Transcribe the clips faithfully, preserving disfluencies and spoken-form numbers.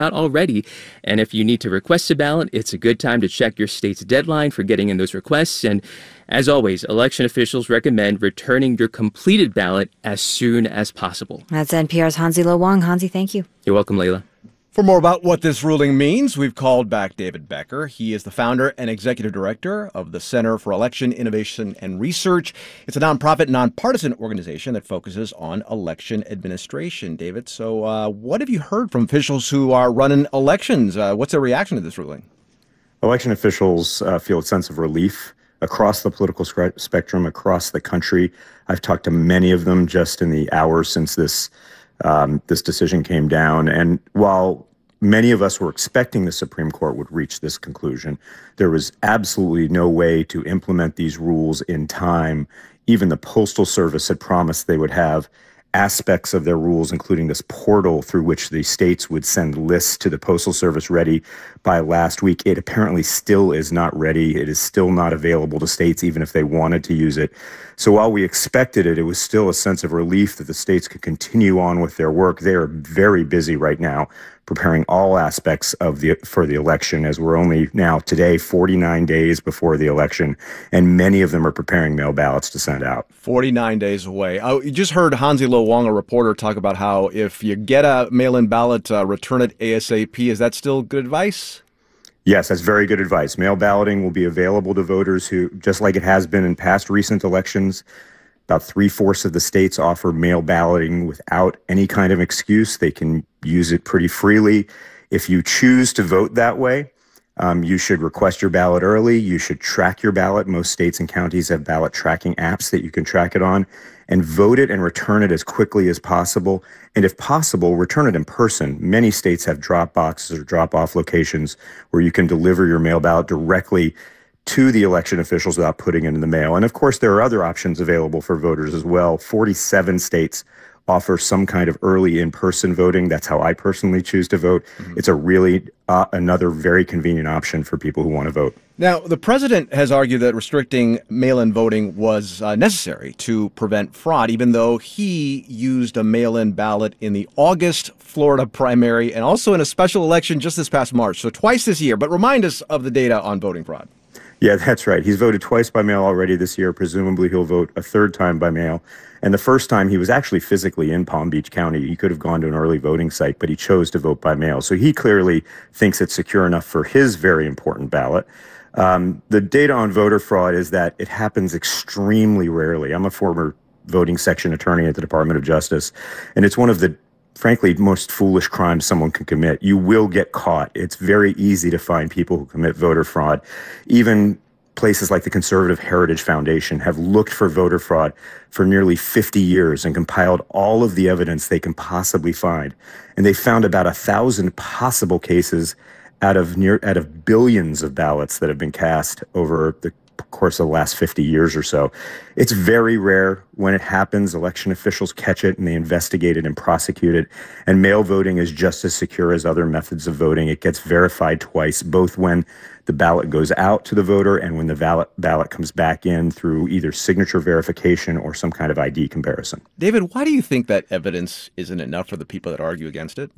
out already. And if you need to request a ballot, it's a good time to check your state's deadline for getting in those requests. And as always, election officials recommend returning your completed ballot as soon as possible. That's N P R's Hansi Lo Wang. Hansi, thank you. You're welcome, Layla. For more about what this ruling means, we've called back David Becker. He is the founder and executive director of the Center for Election Innovation and Research. It's a nonprofit, nonpartisan organization that focuses on election administration. David, so uh, what have you heard from officials who are running elections? Uh, what's their reaction to this ruling? Election officials uh, feel a sense of relief across the political spectrum, across the country. I've talked to many of them just in the hours since this Um, this decision came down. And while many of us were expecting the Supreme Court would reach this conclusion, there was absolutely no way to implement these rules in time. Even the Postal Service had promised they would have aspects of their rules, including this portal through which the states would send lists to the Postal Service, ready by last week. It apparently still is not ready. It is still not available to states, even if they wanted to use it. So while we expected it, it was still a sense of relief that the states could continue on with their work. They are very busy right now preparing all aspects of the for the election, as we're only now today forty-nine days before the election, and many of them are preparing mail ballots to send out. forty-nine days away. Oh, you just heard Hansi Lo Wang, a reporter, talk about how if you get a mail-in ballot, uh, return it ASAP. Is that still good advice? Yes, that's very good advice. Mail balloting will be available to voters who, just like it has been in past recent elections, about three-fourths of the states offer mail balloting without any kind of excuse. They can use it pretty freely. If you choose to vote that way, um, you should request your ballot early. You should track your ballot. Most states and counties have ballot tracking apps that you can track it on, and vote it and return it as quickly as possible. And if possible, return it in person. Many states have drop boxes or drop-off locations where you can deliver your mail ballot directly to the election officials without putting it in the mail. And of course, there are other options available for voters as well. forty-seven states offer some kind of early in-person voting. That's how I personally choose to vote. Mm-hmm. It's a really uh, another very convenient option for people who want to vote. Now, the president has argued that restricting mail-in voting was uh, necessary to prevent fraud, even though he used a mail-in ballot in the August Florida primary and also in a special election just this past March, so twice this year. But remind us of the data on voting fraud. Yeah, that's right. He's voted twice by mail already this year. Presumably he'll vote a third time by mail. And the first time he was actually physically in Palm Beach County. He could have gone to an early voting site, but he chose to vote by mail. So he clearly thinks it's secure enough for his very important ballot. Um, the data on voter fraud is that it happens extremely rarely. I'm a former voting section attorney at the Department of Justice, and it's one of the frankly, most foolish crimes someone can commit. You will get caught. It's very easy to find people who commit voter fraud. Even places like the Conservative Heritage Foundation have looked for voter fraud for nearly fifty years and compiled all of the evidence they can possibly find. And they found about a thousand possible cases out of near out of billions of ballots that have been cast over the course of the last fifty years or so. It's very rare. When it happens, election officials catch it and they investigate it and prosecute it. And mail voting is just as secure as other methods of voting. It gets verified twice, both when the ballot goes out to the voter and when the ballot ballot comes back in through either signature verification or some kind of I D comparison. David, why do you think that evidence isn't enough for the people that argue against it?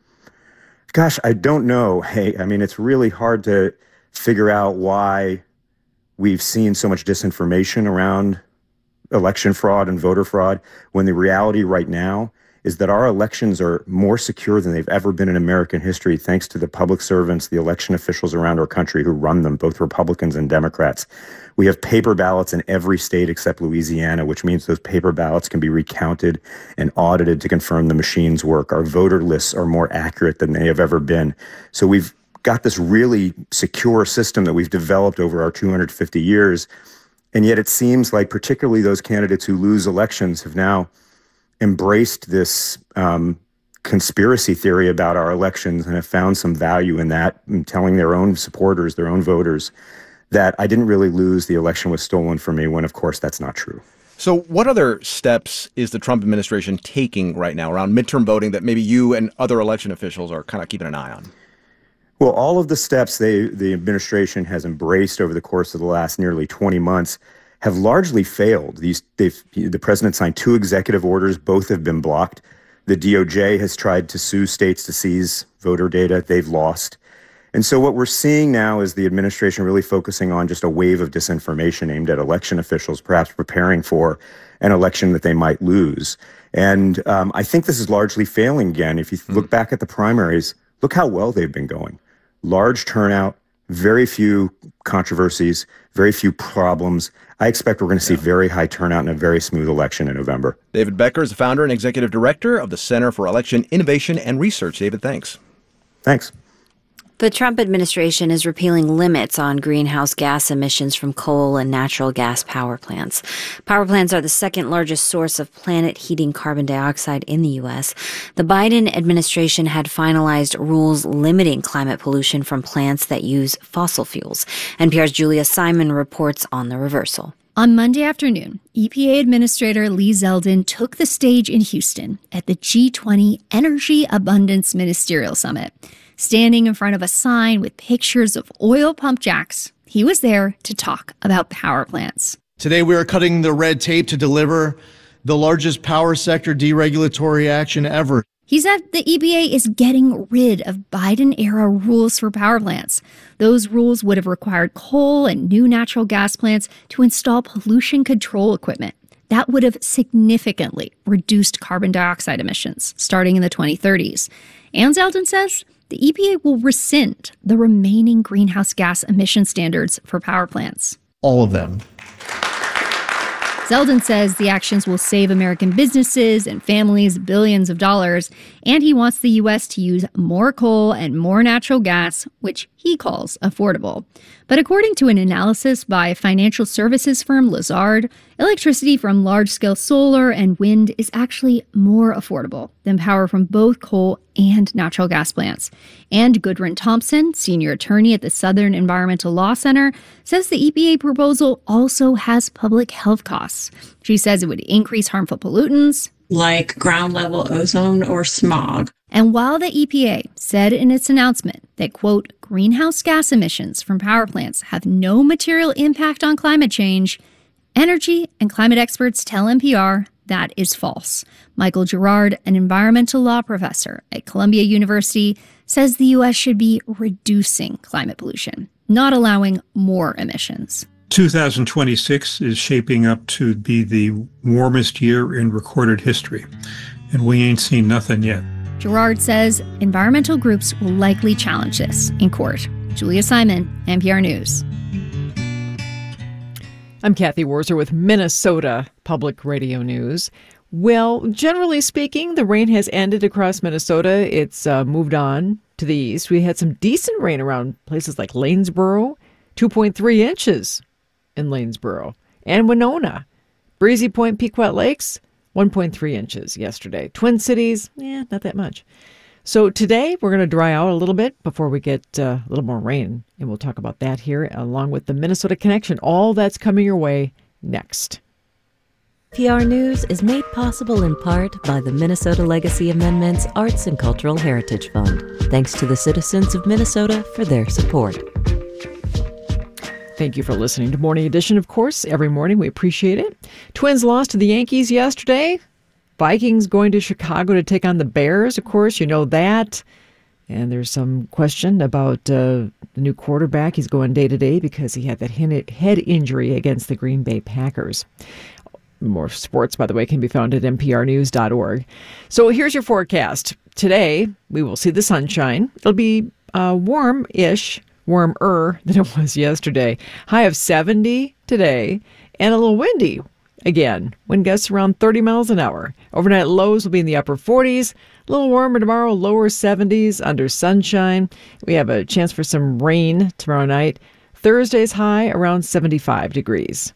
Gosh, I don't know. Hey, I mean, it's really hard to figure out why we've seen so much disinformation around election fraud and voter fraud, when the reality right now is that our elections are more secure than they've ever been in American history, thanks to the public servants, the election officials around our country who run them, both Republicans and Democrats. We have paper ballots in every state except Louisiana, which means those paper ballots can be recounted and audited to confirm the machines work. Our voter lists are more accurate than they have ever been. So we've got this really secure system that we've developed over our two hundred fifty years. And yet it seems like particularly those candidates who lose elections have now embraced this um, conspiracy theory about our elections and have found some value in that, in telling their own supporters, their own voters, that I didn't really lose, the election was stolen from me, when of course that's not true. So what other steps is the Trump administration taking right now around midterm voting that maybe you and other election officials are kind of keeping an eye on? Well, all of the steps they, the administration has embraced over the course of the last nearly twenty months have largely failed. These, they've, the president signed two executive orders. Both have been blocked. The D O J has tried to sue states to seize voter data. They've lost. And so what we're seeing now is the administration really focusing on just a wave of disinformation aimed at election officials, perhaps preparing for an election that they might lose. And um, I think this is largely failing again. If you look back at the primaries, look how well they've been going. Large turnout, very few controversies, very few problems. I expect we're going to see yeah. very high turnout and a very smooth election in November. David Becker is the founder and executive director of the Center for Election Innovation and Research. David, thanks. Thanks. The Trump administration is repealing limits on greenhouse gas emissions from coal and natural gas power plants. Power plants are the second largest source of planet-heating carbon dioxide in the U S. The Biden administration had finalized rules limiting climate pollution from plants that use fossil fuels. N P R's Julia Simon reports on the reversal. On Monday afternoon, E P A Administrator Lee Zeldin took the stage in Houston at the G twenty Energy Abundance Ministerial Summit. Standing in front of a sign with pictures of oil pump jacks, he was there to talk about power plants. Today, we are cutting the red tape to deliver the largest power sector deregulatory action ever. He said the E P A is getting rid of Biden-era rules for power plants. Those rules would have required coal and new natural gas plants to install pollution control equipment. That would have significantly reduced carbon dioxide emissions starting in the twenty thirties. And Zeldin says the E P A will rescind the remaining greenhouse gas emission standards for power plants. All of them. Zeldin says the actions will save American businesses and families billions of dollars, and he wants the U S to use more coal and more natural gas, which he calls affordable. But according to an analysis by financial services firm Lazard, electricity from large-scale solar and wind is actually more affordable than power from both coal and natural gas plants. And Gudrun Thompson, senior attorney at the Southern Environmental Law Center, says the E P A proposal also has public health costs. She says it would increase harmful pollutants, like ground-level ozone or smog. And while the E P A said in its announcement that, quote, greenhouse gas emissions from power plants have no material impact on climate change, energy and climate experts tell N P R that is false. Michael Girard, an environmental law professor at Columbia University, says the U S should be reducing climate pollution, not allowing more emissions. two thousand twenty-six is shaping up to be the warmest year in recorded history, and we ain't seen nothing yet. Girard says environmental groups will likely challenge this in court. Julia Simon, N P R News. I'm Kathy Worzer with Minnesota Public Radio News. Well, generally speaking, the rain has ended across Minnesota. It's uh, moved on to the east. We had some decent rain around places like Lanesboro, two point three inches in Lanesboro, and Winona. Breezy Point, Pequot Lakes, one point three inches yesterday. Twin Cities, yeah, not that much. So today we're going to dry out a little bit before we get uh, a little more rain, and we'll talk about that here along with the Minnesota Connection. All that's coming your way next. N P R News is made possible in part by the Minnesota Legacy Amendments Arts and Cultural Heritage Fund. Thanks to the citizens of Minnesota for their support. Thank you for listening to Morning Edition, of course. Every morning, we appreciate it. Twins lost to the Yankees yesterday. Vikings going to Chicago to take on the Bears, of course. You know that. And there's some question about uh, the new quarterback. He's going day to day because he had that head injury against the Green Bay Packers. More sports, by the way, can be found at N P R news dot org. So here's your forecast. Today, we will see the sunshine. It'll be uh, warm-ish. Warmer than it was yesterday. High of seventy today and a little windy again. Wind gusts around thirty miles an hour. Overnight lows will be in the upper forties. A little warmer tomorrow, lower seventies under sunshine. We have a chance for some rain tomorrow night. Thursday's high around seventy-five degrees.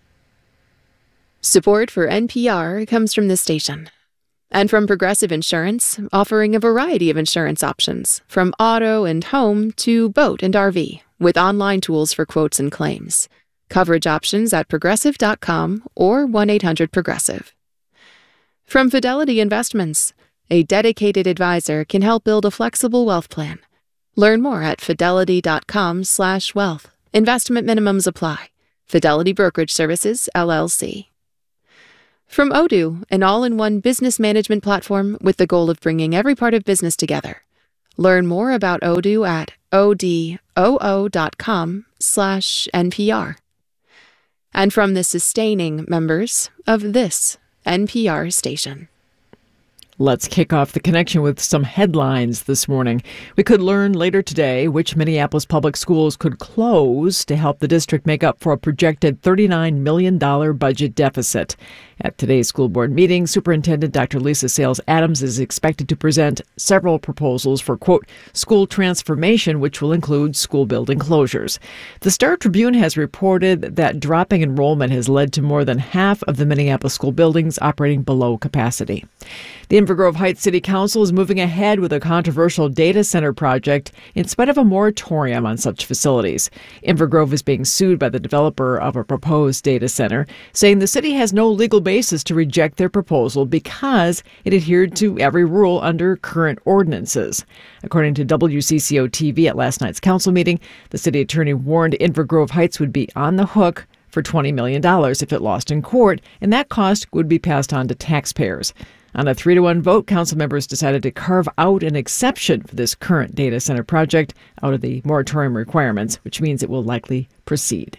Support for N P R comes from this station. And from Progressive Insurance, offering a variety of insurance options, from auto and home to boat and R V, with online tools for quotes and claims. Coverage options at progressive dot com or one eight hundred progressive. From Fidelity Investments, a dedicated advisor can help build a flexible wealth plan. Learn more at fidelity dot com slash wealth. Investment minimums apply. Fidelity Brokerage Services, L L C. From Odoo, an all-in-one business management platform with the goal of bringing every part of business together. Learn more about Odoo at odoo.com slash NPR. And from the sustaining members of this N P R station. Let's kick off the connection with some headlines this morning. We could learn later today which Minneapolis public schools could close to help the district make up for a projected thirty-nine million dollars budget deficit. At today's school board meeting, Superintendent Doctor Lisa Sales Adams is expected to present several proposals for, quote, school transformation, which will include school building closures. The Star Tribune has reported that dropping enrollment has led to more than half of the Minneapolis school buildings operating below capacity. The Inver Grove Heights City Council is moving ahead with a controversial data center project in spite of a moratorium on such facilities. Inver Grove is being sued by the developer of a proposed data center, saying the city has no legal basis to reject their proposal because it adhered to every rule under current ordinances. According to W C C O T V at last night's council meeting, the city attorney warned Inver Grove Heights would be on the hook for twenty million dollars if it lost in court, and that cost would be passed on to taxpayers. On a three to one vote, council members decided to carve out an exception for this current data center project out of the moratorium requirements, which means it will likely proceed.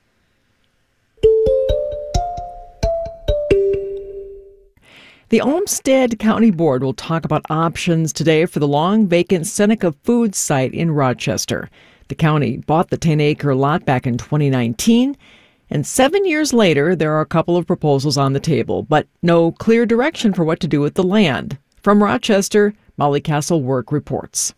The Olmsted County Board will talk about options today for the long-vacant Seneca Foods site in Rochester. The county bought the ten-acre lot back in twenty nineteen, and seven years later, there are a couple of proposals on the table, but no clear direction for what to do with the land. From Rochester, Molly Castle-Work reports.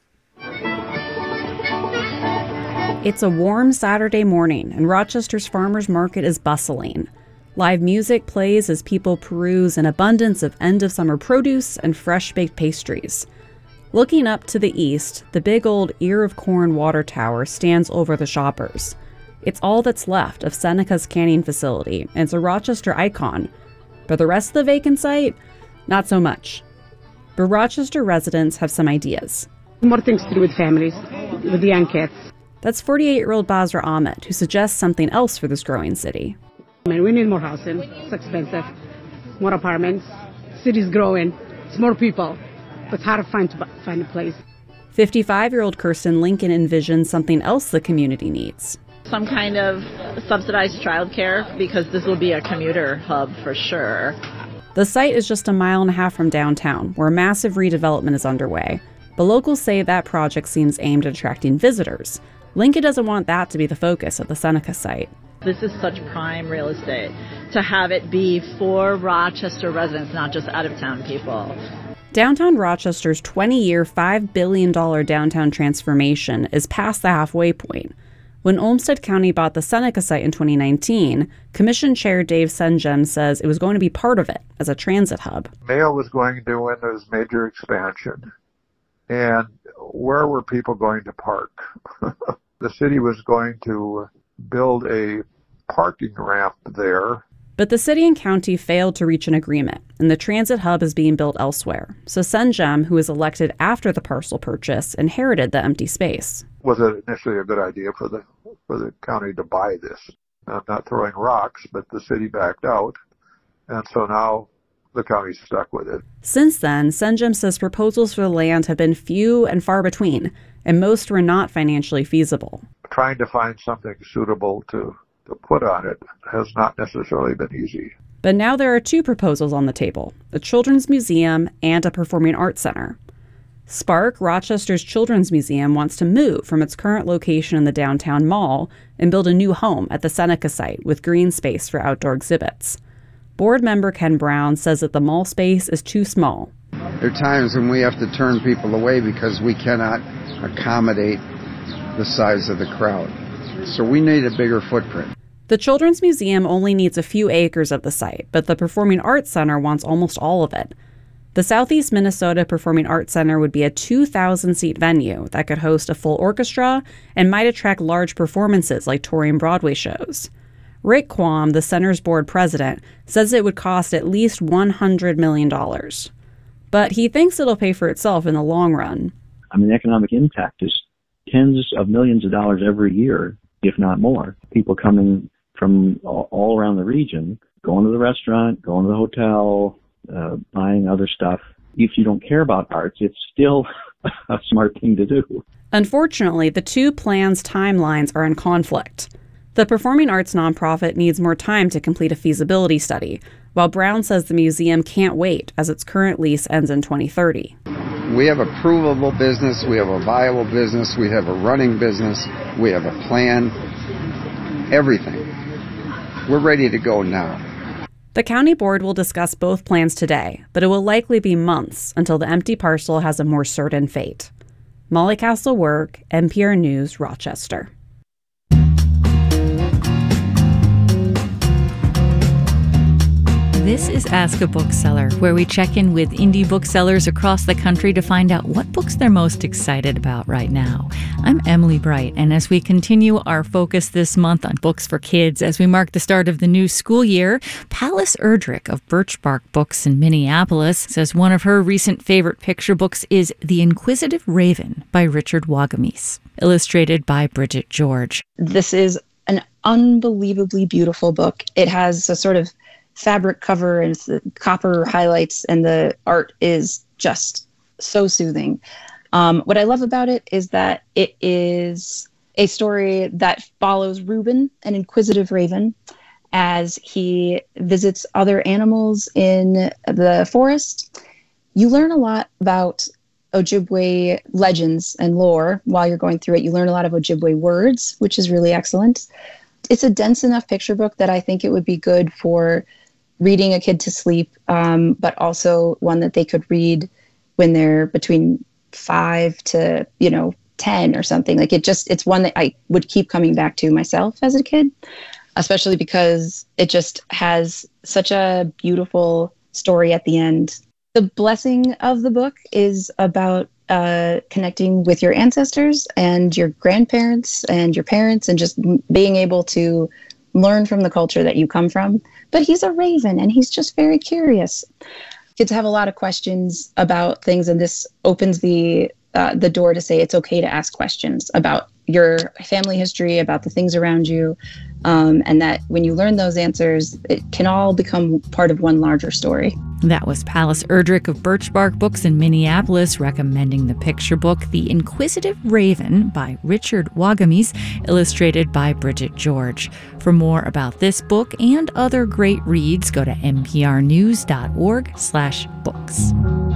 It's a warm Saturday morning, and Rochester's farmers market is bustling. Live music plays as people peruse an abundance of end-of-summer produce and fresh-baked pastries. Looking up to the east, the big old Ear of Corn water tower stands over the shoppers. It's all that's left of Seneca's canning facility, and it's a Rochester icon. But the rest of the vacant site, not so much. But Rochester residents have some ideas. More things to do with families, with the young kids. That's forty-eight-year-old Basra Ahmed, who suggests something else for this growing city. I mean, we need more housing. It's expensive. More apartments. City's growing. It's more people. But it's hard to find, to find a place. fifty-five-year-old Kirsten Lincoln envisions something else the community needs. Some kind of subsidized childcare, because this will be a commuter hub for sure. The site is just a mile and a half from downtown, where a massive redevelopment is underway. But locals say that project seems aimed at attracting visitors. Lincoln doesn't want that to be the focus of the Seneca site. This is such prime real estate to have it be for Rochester residents, not just out-of-town people. Downtown Rochester's twenty-year, five billion dollars downtown transformation is past the halfway point. When Olmsted County bought the Seneca site in twenty nineteen, Commission Chair Dave Senjem says it was going to be part of it as a transit hub. Mayo was going to win this major expansion. And where were people going to park? The city was going to build a parking ramp there. But the city and county failed to reach an agreement, and the transit hub is being built elsewhere. So Senjem, who was elected after the parcel purchase, inherited the empty space. Was it initially a good idea for the for the county to buy this? I'm not throwing rocks, but the city backed out, and so now the county's stuck with it. Since then, Senjem says proposals for the land have been few and far between, and most were not financially feasible. Trying to find something suitable to, to put on it has not necessarily been easy. But now there are two proposals on the table, a children's museum and a performing arts center. Spark, Rochester's children's museum, wants to move from its current location in the downtown mall and build a new home at the Seneca site with green space for outdoor exhibits. Board member Ken Brown says that the mall space is too small. There are times when we have to turn people away because we cannot accommodate the size of the crowd. So we need a bigger footprint. The Children's Museum only needs a few acres of the site, but the Performing Arts Center wants almost all of it. The Southeast Minnesota Performing Arts Center would be a two thousand seat venue that could host a full orchestra and might attract large performances like touring Broadway shows. Rick Quam, the center's board president, says it would cost at least one hundred million dollars. But he thinks it'll pay for itself in the long run. I mean, the economic impact is tens of millions of dollars every year, if not more. People coming from all around the region going to the restaurant, going to the hotel, uh, buying other stuff. If you don't care about arts, it's still a smart thing to do. Unfortunately, the two plans' timelines are in conflict. The performing arts nonprofit needs more time to complete a feasibility study, while Brown says the museum can't wait as its current lease ends in twenty thirty. We have a provable business, we have a viable business, we have a running business, we have a plan, everything. We're ready to go now. The county board will discuss both plans today, but it will likely be months until the empty parcel has a more certain fate. Molly Castle-Work, N P R News, Rochester. This is Ask a Bookseller, where we check in with indie booksellers across the country to find out what books they're most excited about right now. I'm Emily Bright, and as we continue our focus this month on books for kids as we mark the start of the new school year, Palace Erdrich of Birchbark Books in Minneapolis says one of her recent favorite picture books is The Inquisitive Raven by Richard Wagamese, illustrated by Bridget George. This is an unbelievably beautiful book. It has a sort of fabric cover and the copper highlights, and the art is just so soothing. Um, what I love about it is that it is a story that follows Reuben, an inquisitive raven, as he visits other animals in the forest. You learn a lot about Ojibwe legends and lore while you're going through it. You learn a lot of Ojibwe words, which is really excellent. It's a dense enough picture book that I think it would be good for reading a kid to sleep, um, but also one that they could read when they're between five to, you know, ten or something. Like it just, it's one that I would keep coming back to myself as a kid, especially because it just has such a beautiful story at the end. The blessing of the book is about uh, connecting with your ancestors and your grandparents and your parents and just being able to learn from the culture that you come from. But he's a raven and he's just very curious. Kids have a lot of questions about things, and this opens the uh, the door to say it's okay to ask questions about your family history, about the things around you, um, and that when you learn those answers, it can all become part of one larger story. That was Palace Erdrich of Birchbark Books in Minneapolis recommending the picture book The Inquisitive Raven by Richard Wagamese, illustrated by Bridget George. For more about this book and other great reads, go to nprnews.org slash books.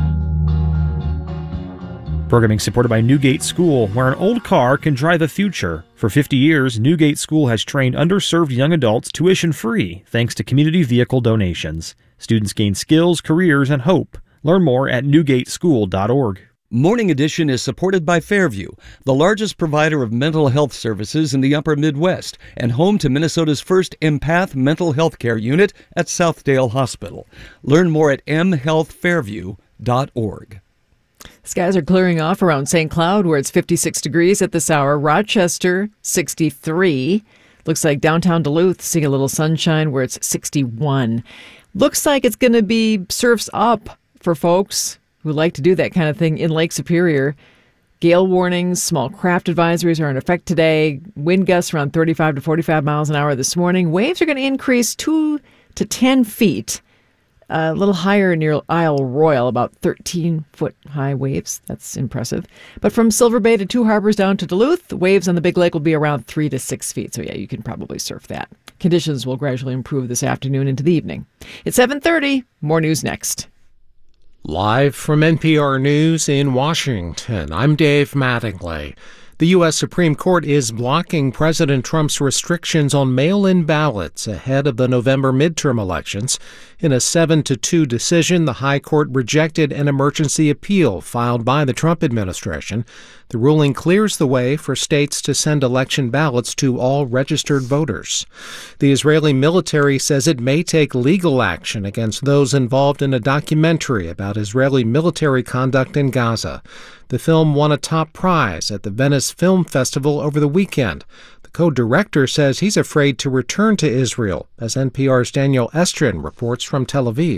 Programming supported by Newgate School, where an old car can drive the future. For fifty years, Newgate School has trained underserved young adults tuition-free thanks to community vehicle donations. Students gain skills, careers, and hope. Learn more at newgate school dot org. Morning Edition is supported by Fairview, the largest provider of mental health services in the upper Midwest and home to Minnesota's first Empath mental health care unit at Southdale Hospital. Learn more at m health fairview dot org. Skies are clearing off around Saint Cloud, where it's fifty-six degrees at this hour. Rochester, sixty-three. Looks like downtown Duluth, seeing a little sunshine, where it's sixty-one. Looks like it's going to be surfs up for folks who like to do that kind of thing in Lake Superior. Gale warnings, small craft advisories are in effect today. Wind gusts around thirty-five to forty-five miles an hour this morning. Waves are going to increase two to ten feet. Uh, a little higher near Isle Royal, about thirteen-foot high waves. That's impressive. But from Silver Bay to Two Harbors down to Duluth, waves on the Big Lake will be around three to six feet. So, yeah, you can probably surf that. Conditions will gradually improve this afternoon into the evening. It's seven thirty. More news next. Live from N P R News in Washington, I'm Dave Mattingly. The U S Supreme Court is blocking President Trump's restrictions on mail-in ballots ahead of the November midterm elections. In a seven to two decision, the High Court rejected an emergency appeal filed by the Trump administration. The ruling clears the way for states to send election ballots to all registered voters. The Israeli military says it may take legal action against those involved in a documentary about Israeli military conduct in Gaza. The film won a top prize at the Venice Film Festival over the weekend. The co-director says he's afraid to return to Israel, as N P R's Daniel Estrin reports from Tel Aviv.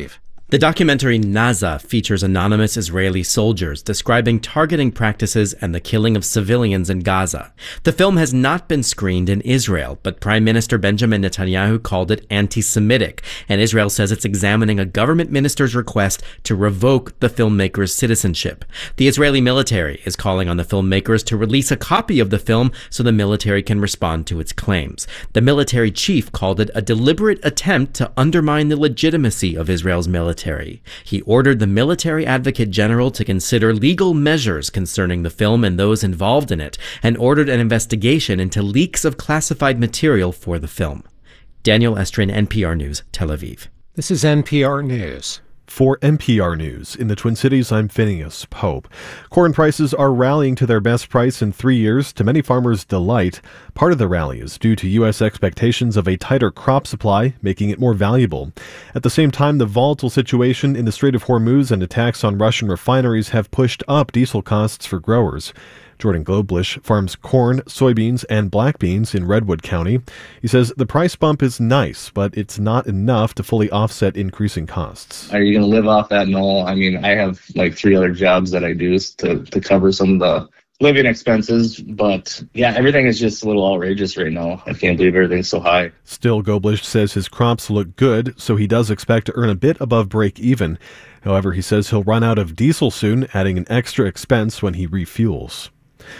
The documentary Naza features anonymous Israeli soldiers describing targeting practices and the killing of civilians in Gaza. The film has not been screened in Israel, but Prime Minister Benjamin Netanyahu called it anti-Semitic, and Israel says it's examining a government minister's request to revoke the filmmaker's citizenship. The Israeli military is calling on the filmmakers to release a copy of the film so the military can respond to its claims. The military chief called it a deliberate attempt to undermine the legitimacy of Israel's military. He ordered the military advocate general to consider legal measures concerning the film and those involved in it, and ordered an investigation into leaks of classified material for the film. Daniel Estrin, N P R News, Tel Aviv. This is N P R News. For N P R News in the Twin Cities, I'm Phineas Pope. Corn prices are rallying to their best price in three years, to many farmers' delight. Part of the rally is due to U S expectations of a tighter crop supply, making it more valuable. At the same time, the volatile situation in the Strait of Hormuz and attacks on Russian refineries have pushed up diesel costs for growers. Jordan Globlish farms corn, soybeans, and black beans in Redwood County. He says the price bump is nice, but it's not enough to fully offset increasing costs. Are you going to live off that? No. I mean, I have like three other jobs that I do to, to cover some of the living expenses, but yeah, everything is just a little outrageous right now. I can't believe everything's so high. Still, Globlish says his crops look good, so he does expect to earn a bit above break even. However, he says he'll run out of diesel soon, adding an extra expense when he refuels.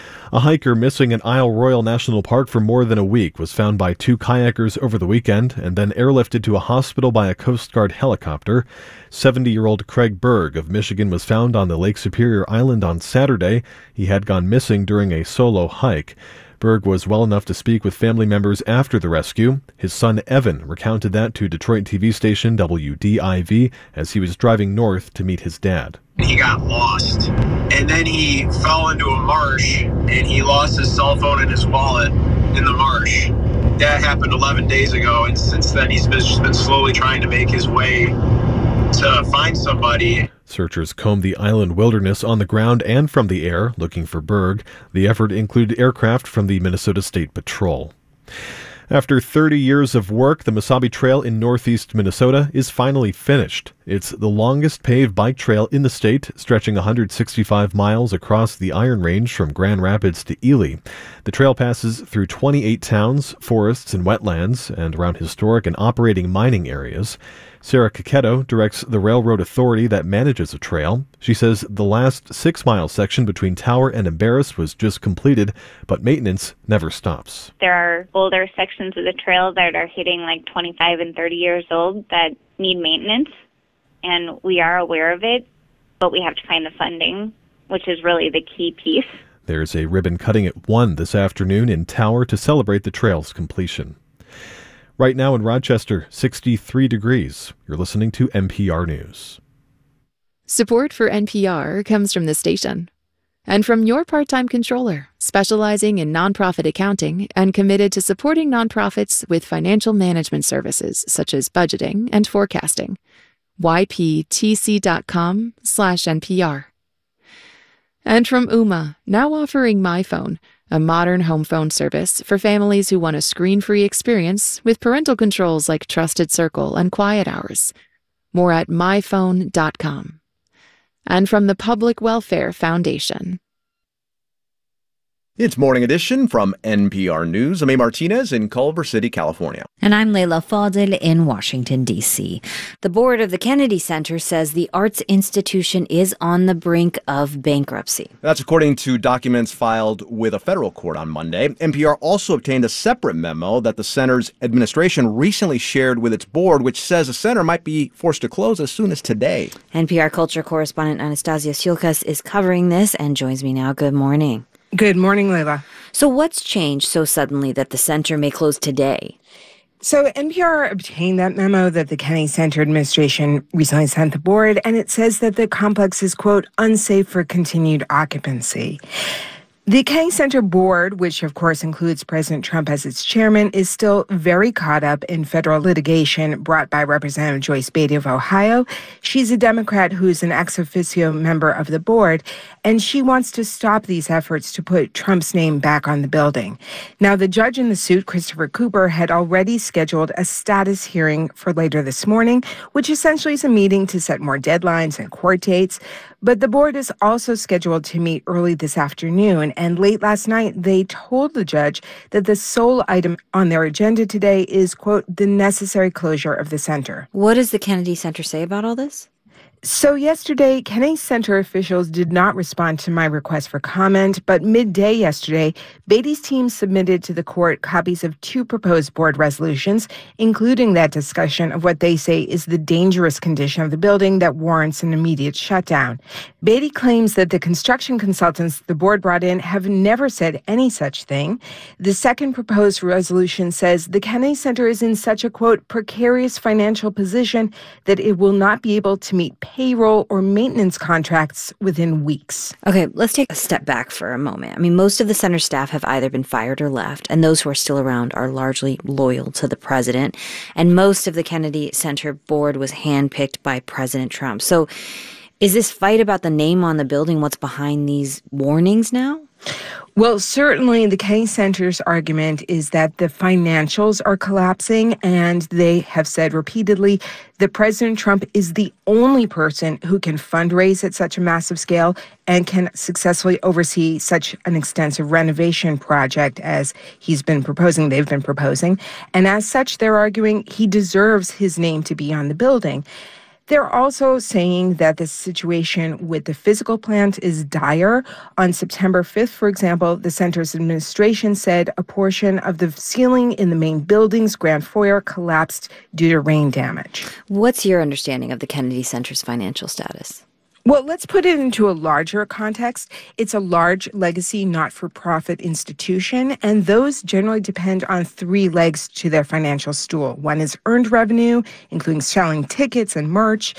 A hiker missing at Isle Royale National Park for more than a week was found by two kayakers over the weekend and then airlifted to a hospital by a Coast Guard helicopter. seventy-year-old Craig Berg of Michigan was found on the Lake Superior Island on Saturday. He had gone missing during a solo hike. Berg was well enough to speak with family members after the rescue. His son Evan recounted that to Detroit T V station W D I V as he was driving north to meet his dad. He got lost, and then he fell into a marsh, and he lost his cell phone and his wallet in the marsh. That happened eleven days ago, and since then he's been, just been slowly trying to make his way to find somebody. Searchers combed the island wilderness on the ground and from the air, looking for Berg. The effort included aircraft from the Minnesota State Patrol. After thirty years of work, the Mesabi Trail in northeast Minnesota is finally finished. It's the longest paved bike trail in the state, stretching one hundred sixty-five miles across the Iron Range from Grand Rapids to Ely. The trail passes through twenty-eight towns, forests, and wetlands, and around historic and operating mining areas. Sarah Cacchetto directs the railroad authority that manages the trail. She says the last six-mile section between Tower and Embarrass was just completed, but maintenance never stops. There are older sections of the trail that are hitting like twenty-five and thirty years old that need maintenance, and we are aware of it, but we have to find the funding, which is really the key piece. There's a ribbon cutting at one this afternoon in Tower to celebrate the trail's completion. Right now in Rochester, sixty-three degrees. You're listening to N P R News. Support for N P R comes from the station and from your part-time controller, specializing in nonprofit accounting and committed to supporting nonprofits with financial management services such as budgeting and forecasting. Y P T C dot com slash N P R. And from Ooma, now offering MyPhone, a modern home phone service for families who want a screen-free experience with parental controls like Trusted Circle and Quiet Hours. More at my phone dot com. And from the Public Welfare Foundation. It's Morning Edition from N P R News. I'm A. Martinez in Culver City, California. And I'm Leila Fadel in Washington, D C. The board of the Kennedy Center says the arts institution is on the brink of bankruptcy. That's according to documents filed with a federal court on Monday. N P R also obtained a separate memo that the center's administration recently shared with its board, which says the center might be forced to close as soon as today. N P R culture correspondent Anastasia Siulkas is covering this and joins me now. Good morning. Good morning, Leila. So what's changed so suddenly that the center may close today? So N P R obtained that memo that the Kennedy Center administration recently sent the board, and it says that the complex is, quote, unsafe for continued occupancy. The Kennedy Center board, which of course includes President Trump as its chairman, is still very caught up in federal litigation brought by Representative Joyce Beatty of Ohio. She's a Democrat who's an ex officio member of the board, and she wants to stop these efforts to put Trump's name back on the building. Now, the judge in the suit, Christopher Cooper, had already scheduled a status hearing for later this morning, which essentially is a meeting to set more deadlines and court dates. But the board is also scheduled to meet early this afternoon, and late last night, they told the judge that the sole item on their agenda today is, quote, the necessary closure of the center. What does the Kennedy Center say about all this? So yesterday, Kennedy Center officials did not respond to my request for comment, but midday yesterday, Beatty's team submitted to the court copies of two proposed board resolutions, including that discussion of what they say is the dangerous condition of the building that warrants an immediate shutdown. Beatty claims that the construction consultants the board brought in have never said any such thing. The second proposed resolution says the Kennedy Center is in such a, quote, precarious financial position that it will not be able to meet payroll or maintenance contracts within weeks. Okay, let's take a step back for a moment. I mean, most of the center staff have either been fired or left, and those who are still around are largely loyal to the president. And most of the Kennedy Center board was handpicked by President Trump. So is this fight about the name on the building what's behind these warnings now? Well, certainly the Kennedy Center's argument is that the financials are collapsing, and they have said repeatedly that President Trump is the only person who can fundraise at such a massive scale and can successfully oversee such an extensive renovation project as he's been proposing, they've been proposing. And as such, they're arguing he deserves his name to be on the building. They're also saying that the situation with the physical plant is dire. On September fifth, for example, the center's administration said a portion of the ceiling in the main building's grand foyer collapsed due to rain damage. What's your understanding of the Kennedy Center's financial status? Well, let's put it into a larger context. It's a large legacy not-for-profit institution, and those generally depend on three legs to their financial stool. One is earned revenue, including selling tickets and merch.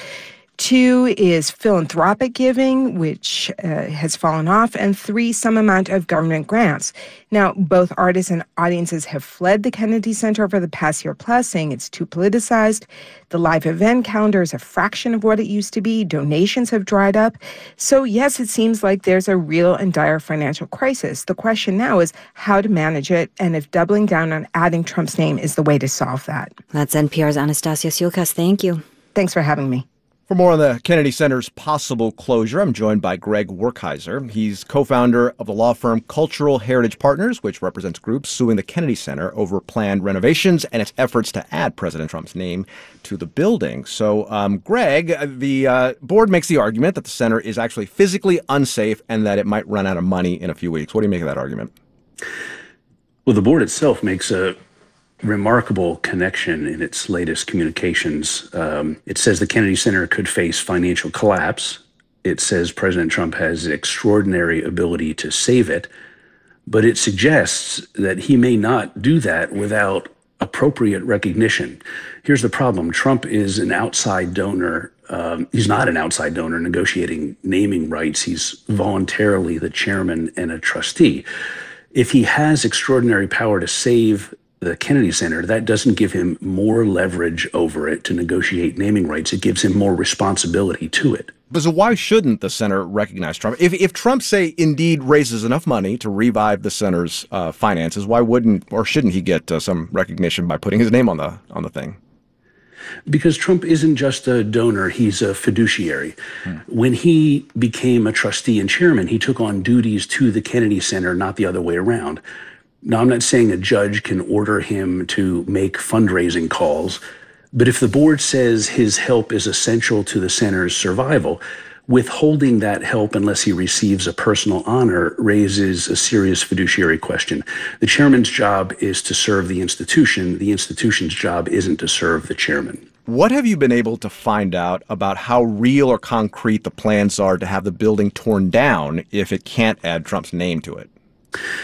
Two is philanthropic giving, which uh, has fallen off. And three, some amount of government grants. Now, both artists and audiences have fled the Kennedy Center over the past year plus, saying it's too politicized. The live event calendar is a fraction of what it used to be. Donations have dried up. So, yes, it seems like there's a real and dire financial crisis. The question now is how to manage it, and if doubling down on adding Trump's name is the way to solve that. That's N P R's Anastasia Siulkas. Thank you. Thanks for having me. For more on the Kennedy Center's possible closure, I'm joined by Greg Werkheiser. He's co-founder of the law firm Cultural Heritage Partners, which represents groups suing the Kennedy Center over planned renovations and its efforts to add President Trump's name to the building. So, um, Greg, the uh, board makes the argument that the center is actually physically unsafe and that it might run out of money in a few weeks. What do you make of that argument? Well, the board itself makes a remarkable connection in its latest communications. Um, it says the Kennedy Center could face financial collapse. It says President Trump has extraordinary ability to save it, but it suggests that he may not do that without appropriate recognition. Here's the problem. Trump is an outside donor. Um, he's not an outside donor negotiating naming rights. He's voluntarily the chairman and a trustee. If he has extraordinary power to save the Kennedy Center, that doesn't give him more leverage over it to negotiate naming rights. It gives him more responsibility to it. But so why shouldn't the center recognize Trump? If if Trump, say, indeed raises enough money to revive the center's uh, finances, why wouldn't or shouldn't he get uh, some recognition by putting his name on the on the thing? Because Trump isn't just a donor, he's a fiduciary. Hmm. When he became a trustee and chairman, he took on duties to the Kennedy Center, not the other way around. Now, I'm not saying a judge can order him to make fundraising calls, but if the board says his help is essential to the center's survival, withholding that help unless he receives a personal honor raises a serious fiduciary question. The chairman's job is to serve the institution. The institution's job isn't to serve the chairman. What have you been able to find out about how real or concrete the plans are to have the building torn down if it can't add Trump's name to it?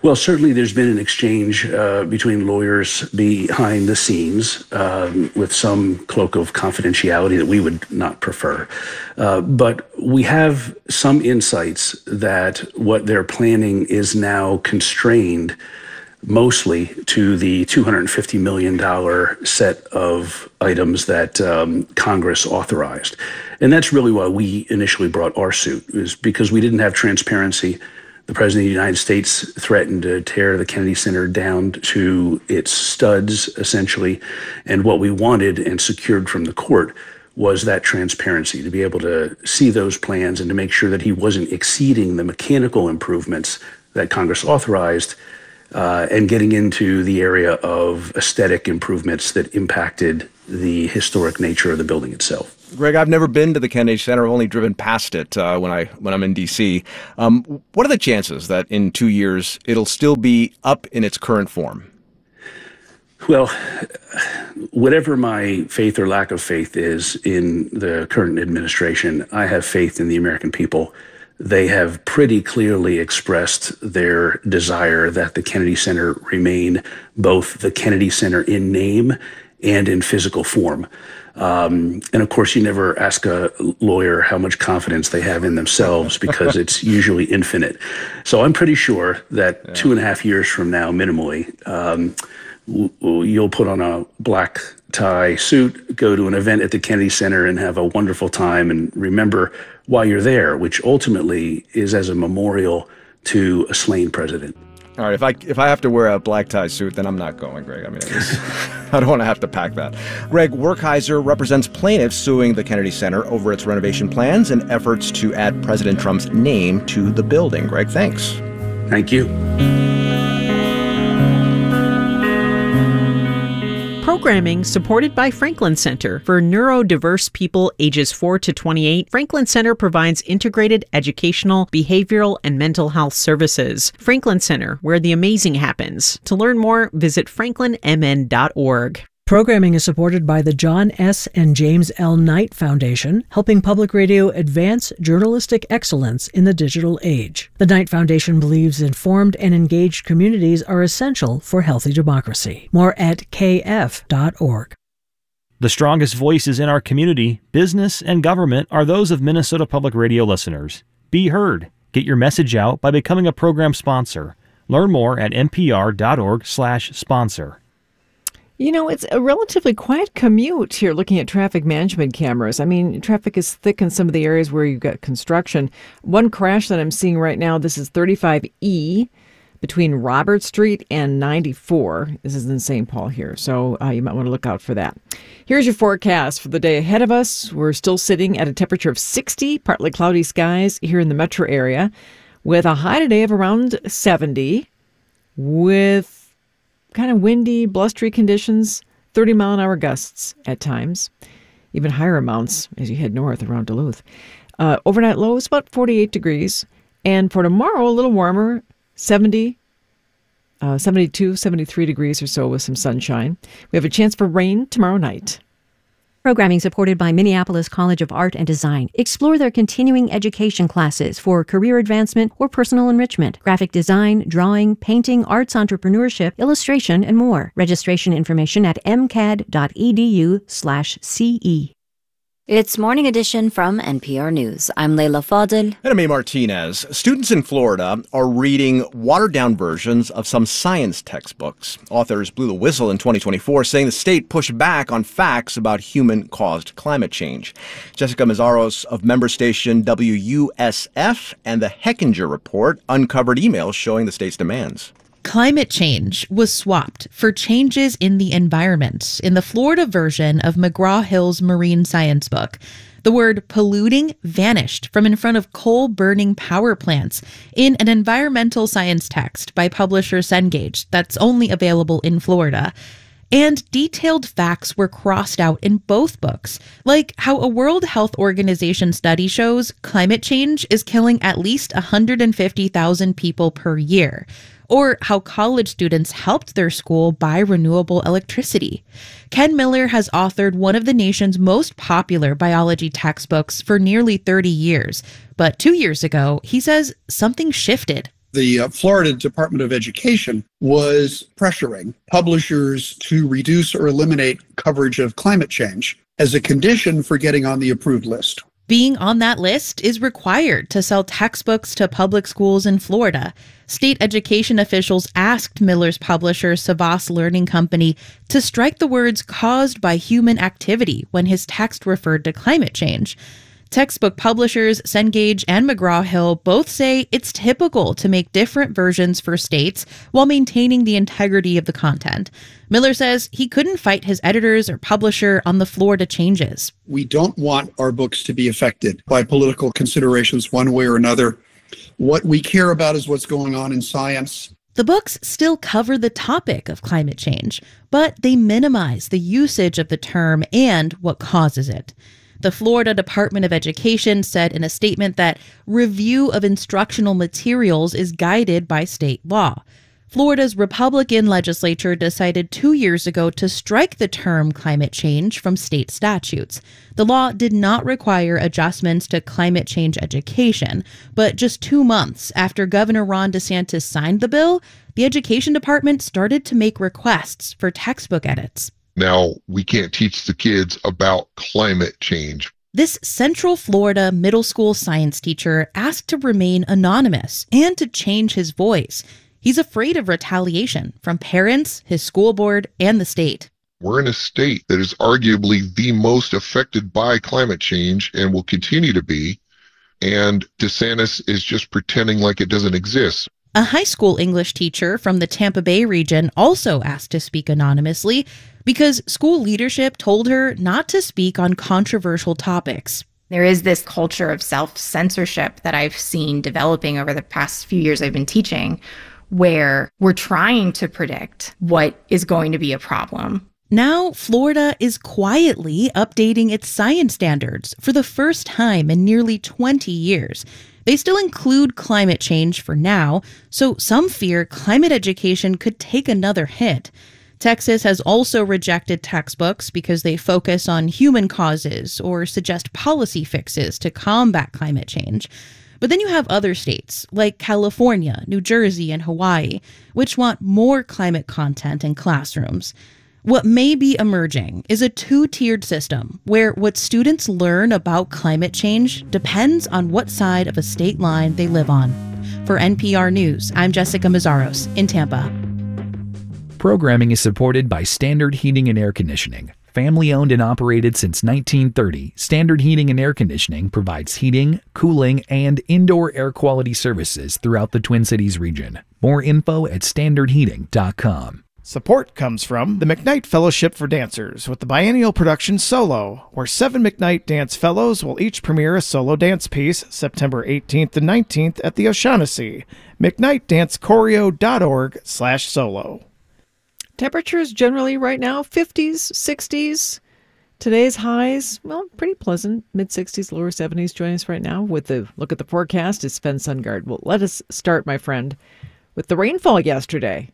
Well, certainly there's been an exchange uh, between lawyers behind the scenes um, with some cloak of confidentiality that we would not prefer. Uh, but we have some insights that what they're planning is now constrained mostly to the two hundred fifty million dollars set of items that um, Congress authorized. And that's really why we initially brought our suit, is because we didn't have transparency. The President of the United States threatened to tear the Kennedy Center down to its studs, essentially. And what we wanted and secured from the court was that transparency, to be able to see those plans and to make sure that he wasn't exceeding the mechanical improvements that Congress authorized uh, and getting into the area of aesthetic improvements that impacted the historic nature of the building itself. Greg, I've never been to the Kennedy Center. I've only driven past it uh, when I when I'm in D C. Um, what are the chances that in two years it'll still be up in its current form? Well, whatever my faith or lack of faith is in the current administration, I have faith in the American people. They have pretty clearly expressed their desire that the Kennedy Center remain both the Kennedy Center in name and in physical form. Um, and of course, you never ask a lawyer how much confidence they have in themselves, because it's usually infinite. So I'm pretty sure that yeah. two and a half years from now, minimally, um, w- w- you'll put on a black tie suit, go to an event at the Kennedy Center and have a wonderful time and remember why you're there, which ultimately is as a memorial to a slain president. All right, if I if I have to wear a black tie suit, then I'm not going, Greg. I mean, I, just, I don't want to have to pack that. Greg Werkheiser represents plaintiffs suing the Kennedy Center over its renovation plans and efforts to add President Trump's name to the building. Greg, thanks. Thank you. Programming supported by Franklin Center for neurodiverse people ages four to twenty-eight. Franklin Center provides integrated educational, behavioral, and mental health services. Franklin Center, where the amazing happens. To learn more, visit franklin m n dot org. Programming is supported by the John S. and James L. Knight Foundation, helping public radio advance journalistic excellence in the digital age. The Knight Foundation believes informed and engaged communities are essential for healthy democracy. More at k f dot org. The strongest voices in our community, business, and government are those of Minnesota Public Radio listeners. Be heard. Get your message out by becoming a program sponsor. Learn more at n p r dot org slash sponsor. You know, it's a relatively quiet commute here looking at traffic management cameras. I mean, traffic is thick in some of the areas where you've got construction. One crash that I'm seeing right now, this is thirty-five E between Robert Street and ninety-four. This is in Saint Paul here, so uh, you might want to look out for that. Here's your forecast for the day ahead of us. We're still sitting at a temperature of sixty, partly cloudy skies here in the metro area, with a high today of around seventy, with kind of windy, blustery conditions, thirty mile an hour gusts at times, even higher amounts as you head north around Duluth. Uh, overnight low is about forty-eight degrees. And for tomorrow, a little warmer, seventy, uh, seventy-two, seventy-three degrees or so with some sunshine. We have a chance for rain tomorrow night. Programming supported by Minneapolis College of Art and Design. Explore their continuing education classes for career advancement or personal enrichment, graphic design, drawing, painting, arts entrepreneurship, illustration, and more. Registration information at m c a d dot e d u slash c e. It's Morning Edition from N P R News. I'm Leila Fadel. And I'm A. Martinez. Students in Florida are reading watered-down versions of some science textbooks. Authors blew the whistle in twenty twenty-four, saying the state pushed back on facts about human-caused climate change. Jessica Mazzaros of member station W U S F and the Hechinger Report uncovered emails showing the state's demands. Climate change was swapped for changes in the environment in the Florida version of McGraw-Hill's marine science book. The word polluting vanished from in front of coal-burning power plants in an environmental science text by publisher Cengage that's only available in Florida. And detailed facts were crossed out in both books, like how a World Health Organization study shows climate change is killing at least one hundred fifty thousand people per year, or how college students helped their school buy renewable electricity. Ken Miller has authored one of the nation's most popular biology textbooks for nearly thirty years, but two years ago, he says something shifted. The uh, Florida Department of Education was pressuring publishers to reduce or eliminate coverage of climate change as a condition for getting on the approved list. Being on that list is required to sell textbooks to public schools in Florida. State education officials asked Miller's publisher, Savas Learning Company, to strike the words caused by human activity when his text referred to climate change. Textbook publishers Cengage and McGraw-Hill both say it's typical to make different versions for states while maintaining the integrity of the content. Miller says he couldn't fight his editors or publisher on the Florida changes. We don't want our books to be affected by political considerations one way or another. What we care about is what's going on in science. The books still cover the topic of climate change, but they minimize the usage of the term and what causes it. The Florida Department of Education said in a statement that review of instructional materials is guided by state law. Florida's Republican legislature decided two years ago to strike the term climate change from state statutes. The law did not require adjustments to climate change education, but just two months after Governor Ron DeSantis signed the bill, the Education Department started to make requests for textbook edits. Now, we can't teach the kids about climate change. This Central Florida middle school science teacher asked to remain anonymous and to change his voice. He's afraid of retaliation from parents, his school board, and the state. We're in a state that is arguably the most affected by climate change and will continue to be, and DeSantis is just pretending like it doesn't exist. A high school English teacher from the Tampa Bay region also asked to speak anonymously because school leadership told her not to speak on controversial topics. There is this culture of self-censorship that I've seen developing over the past few years I've been teaching, where we're trying to predict what is going to be a problem. Now, Florida is quietly updating its science standards for the first time in nearly twenty years. They still include climate change for now, so some fear climate education could take another hit. Texas has also rejected textbooks because they focus on human causes or suggest policy fixes to combat climate change. But then you have other states, like California, New Jersey, and Hawaii, which want more climate content in classrooms. What may be emerging is a two-tiered system where what students learn about climate change depends on what side of a state line they live on. For N P R News, I'm Jessica Mazzaros in Tampa. Programming is supported by Standard Heating and Air Conditioning. Family-owned and operated since nineteen thirty, Standard Heating and Air Conditioning provides heating, cooling, and indoor air quality services throughout the Twin Cities region. More info at standard heating dot com. Support comes from the McKnight Fellowship for Dancers with the biennial production Solo, where seven McKnight Dance Fellows will each premiere a solo dance piece September eighteenth and nineteenth at the O'Shaughnessy. McKnight Dance Choreo dot org slash solo. Temperatures generally right now, fifties, sixties. Today's highs, well, pretty pleasant. mid-sixties, lower seventies. Join us right now with the look at the forecast. It's Sven Sundgaard. Well, let us start, my friend, with the rainfall yesterday.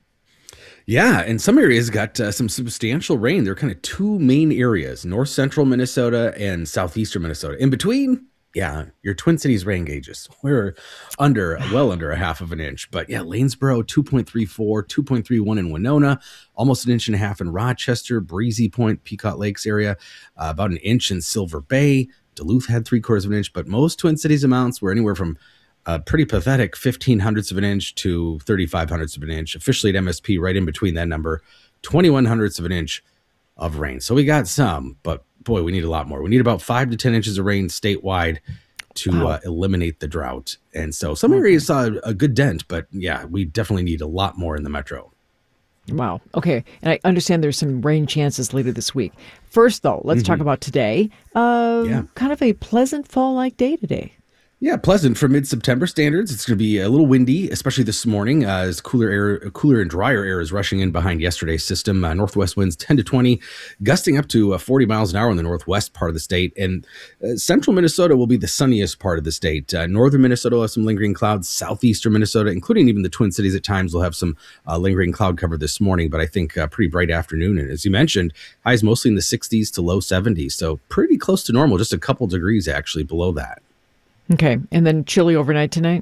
Yeah, and some areas got uh, some substantial rain. There are kind of two main areas, north central Minnesota and southeastern Minnesota. In between, yeah, your Twin Cities rain gauges. We're under, well under a half of an inch. But yeah, Lanesboro, two point three four, two point three one in Winona, almost an inch and a half in Rochester, Breezy Point, Pequot Lakes area, uh, about an inch in Silver Bay. Duluth had three quarters of an inch, but most Twin Cities amounts were anywhere from a pretty pathetic fifteen hundredths of an inch to thirty-five hundredths of an inch. Officially at M S P, right in between that number, twenty-one hundredths of an inch of rain. So we got some, but boy, we need a lot more. We need about five to ten inches of rain statewide to wow. uh, eliminate the drought. And so some areas saw a, a good dent, but yeah, we definitely need a lot more in the metro. Wow. Okay. And I understand there's some rain chances later this week. First, though, let's mm-hmm. talk about today. Uh, yeah. Kind of a pleasant fall-like day today. Yeah, pleasant for mid-September standards. It's going to be a little windy, especially this morning, uh, as cooler air, cooler and drier air is rushing in behind yesterday's system. Uh, northwest winds ten to twenty, gusting up to uh, forty miles an hour in the northwest part of the state. And uh, central Minnesota will be the sunniest part of the state. Uh, northern Minnesota will have some lingering clouds. Southeastern Minnesota, including even the Twin Cities at times, will have some uh, lingering cloud cover this morning. But I think uh, pretty bright afternoon. And as you mentioned, highs mostly in the sixties to low seventies. So pretty close to normal, just a couple degrees actually below that. Okay. And then chilly overnight tonight?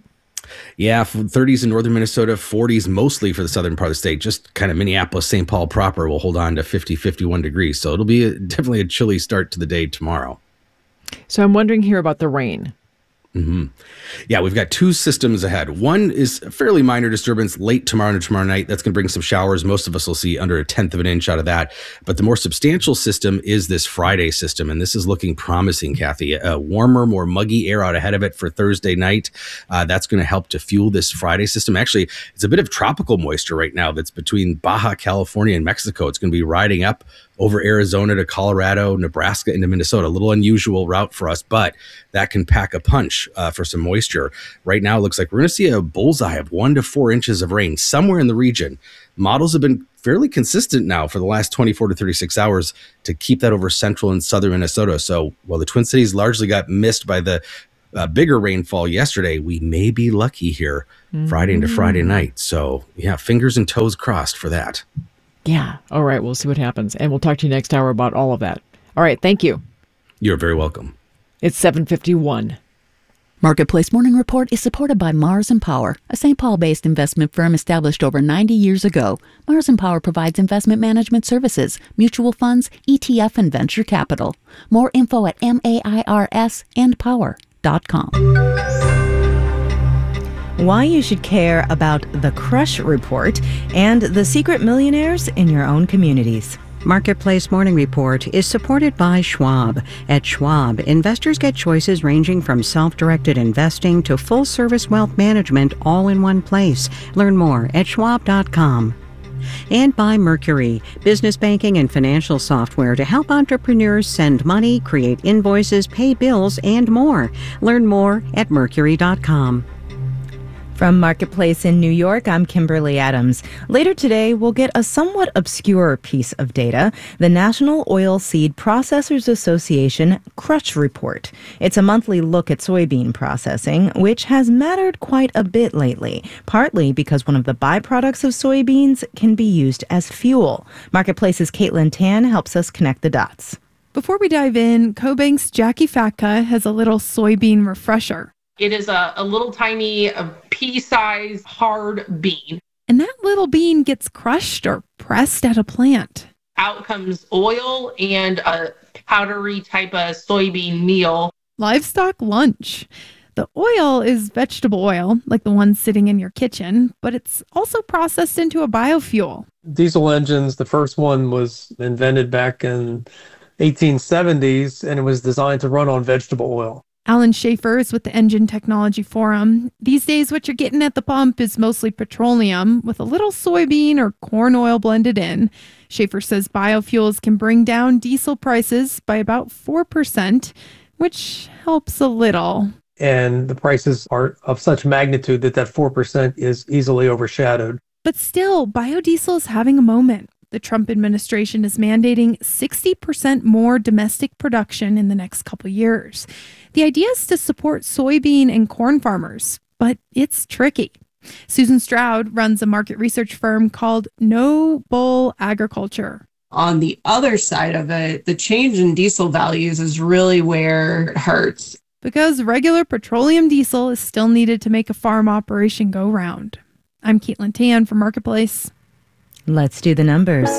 Yeah, thirties in northern Minnesota, forties mostly for the southern part of the state. Just kind of Minneapolis, Saint Paul proper will hold on to fifty, fifty-one degrees. So it'll be a, definitely a chilly start to the day tomorrow. So I'm wondering here about the rain. Mm-hmm. Yeah, we've got two systems ahead. One is a fairly minor disturbance late tomorrow and tomorrow night. That's going to bring some showers. Most of us will see under a tenth of an inch out of that. But the more substantial system is this Friday system, and this is looking promising, Kathy. A warmer, more muggy air out ahead of it for Thursday night. Uh, that's going to help to fuel this Friday system. Actually, it's a bit of tropical moisture right now that's between Baja California and Mexico. It's going to be riding up over Arizona to Colorado, Nebraska into Minnesota. A little unusual route for us, but that can pack a punch uh, for some moisture. Right now, it looks like we're going to see a bullseye of one to four inches of rain somewhere in the region. Models have been fairly consistent now for the last twenty-four to thirty-six hours to keep that over central and southern Minnesota. So while the Twin Cities largely got missed by the uh, bigger rainfall yesterday, we may be lucky here mm-hmm. Friday into Friday night. So yeah, fingers and toes crossed for that. Yeah. All right. We'll see what happens. And we'll talk to you next hour about all of that. All right. Thank you. You're very welcome. It's seven fifty-one. Marketplace Morning Report is supported by Mars and Power, a Saint Paul-based investment firm established over ninety years ago. Mars and Power provides investment management services, mutual funds, E T F, and venture capital. More info at M A I R S and power dot com. Why you should care about the Crush Report and the secret millionaires in your own communities. Marketplace Morning Report is supported by Schwab. At Schwab, investors get choices ranging from self-directed investing to full-service wealth management all in one place. Learn more at schwab dot com. And by Mercury, business banking and financial software to help entrepreneurs send money, create invoices, pay bills, and more. Learn more at mercury dot com. From Marketplace in New York, I'm Kimberly Adams. Later today, we'll get a somewhat obscure piece of data, the National Oilseed Processors Association Crush Report. It's a monthly look at soybean processing, which has mattered quite a bit lately, partly because one of the byproducts of soybeans can be used as fuel. Marketplace's Caitlin Tan helps us connect the dots. Before we dive in, CoBank's Jackie Fatka has a little soybean refresher. It is a, a little tiny a pea-sized hard bean. And that little bean gets crushed or pressed at a plant. Out comes oil and a powdery type of soybean meal. Livestock lunch. The oil is vegetable oil, like the one sitting in your kitchen, but it's also processed into a biofuel. Diesel engines, the first one was invented back in eighteen seventies, and it was designed to run on vegetable oil. Alan Schaefer is with the Engine Technology Forum. These days, what you're getting at the pump is mostly petroleum with a little soybean or corn oil blended in. Schaefer says biofuels can bring down diesel prices by about four percent, which helps a little. And the prices are of such magnitude that that four percent is easily overshadowed. But still, biodiesel is having a moment. The Trump administration is mandating sixty percent more domestic production in the next couple years. The idea is to support soybean and corn farmers, but it's tricky. Susan Stroud runs a market research firm called No Bull Agriculture. On the other side of it, the change in diesel values is really where it hurts. Because regular petroleum diesel is still needed to make a farm operation go round. I'm Caitlin Tan for Marketplace. Let's do the numbers.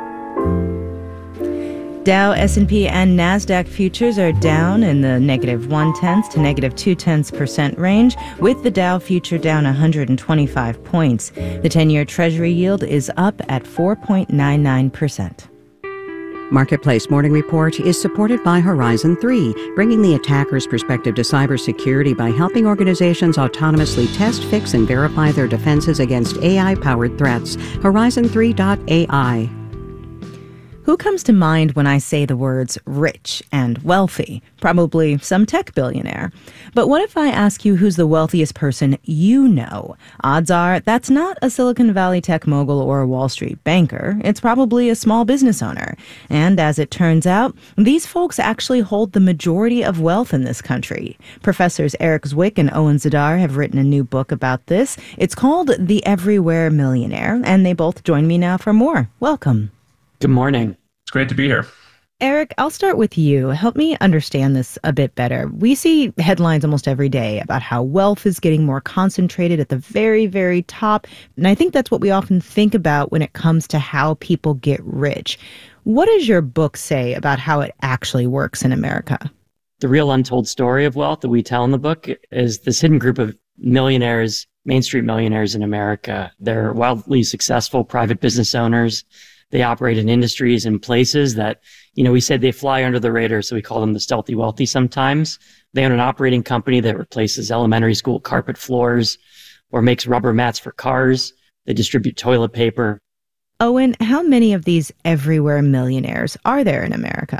Dow, S and P, and NASDAQ futures are down in the negative one-tenths to negative two-tenths percent range, with the Dow future down one hundred twenty-five points. The ten-year Treasury yield is up at four point nine nine percent. Marketplace Morning Report is supported by Horizon three, bringing the attacker's perspective to cybersecurity by helping organizations autonomously test, fix, and verify their defenses against A I-powered threats. Horizon three dot A I. Who comes to mind when I say the words rich and wealthy? Probably some tech billionaire. But what if I ask you who's the wealthiest person you know? Odds are that's not a Silicon Valley tech mogul or a Wall Street banker. It's probably a small business owner. And as it turns out, these folks actually hold the majority of wealth in this country. Professors Eric Zwick and Owen Zidar have written a new book about this. It's called The Everywhere Millionaire, and they both join me now for more. Welcome. Good morning. It's great to be here. Eric, I'll start with you. Help me understand this a bit better. We see headlines almost every day about how wealth is getting more concentrated at the very, very top. And I think that's what we often think about when it comes to how people get rich. What does your book say about how it actually works in America? The real untold story of wealth that we tell in the book is this hidden group of millionaires, Main Street millionaires in America. They're wildly successful private business owners. They operate in industries and places that, you know, we said they fly under the radar, so we call them the stealthy wealthy sometimes. They own an operating company that replaces elementary school carpet floors or makes rubber mats for cars. They distribute toilet paper. Owen, how many of these everywhere millionaires are there in America?